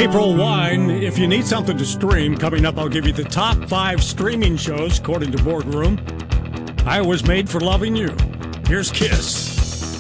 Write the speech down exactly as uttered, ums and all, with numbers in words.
April Wine, if you need something to stream, coming up I'll give you the top five streaming shows according to Boardroom. I Was Made for Loving You. Here's Kiss.